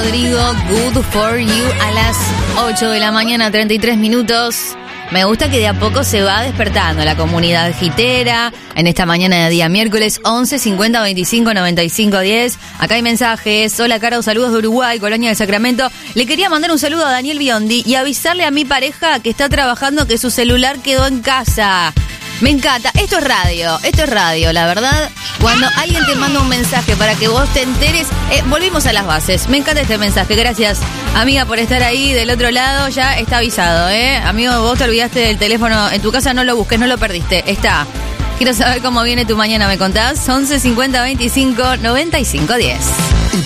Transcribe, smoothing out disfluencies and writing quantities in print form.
Rodrigo, Good For You, a las 8 de la mañana, 33 minutos. Me gusta que de a poco se va despertando la comunidad gitera en esta mañana de día miércoles, 11 50 25 95 10. Acá hay mensajes. Hola, Caro, saludos de Uruguay, Colonia del Sacramento. Le quería mandar un saludo a Daniel Biondi y avisarle a mi pareja que está trabajando que su celular quedó en casa. Me encanta. Esto es radio, la verdad. Cuando alguien te manda un mensaje para que vos te enteres, volvimos a las bases. Me encanta este mensaje. Gracias, amiga, por estar ahí del otro lado. Ya está avisado, Amigo, vos te olvidaste del teléfono en tu casa, no lo busques, no lo perdiste. Está. Quiero saber cómo viene tu mañana, ¿me contás? 11 50 25 95 10.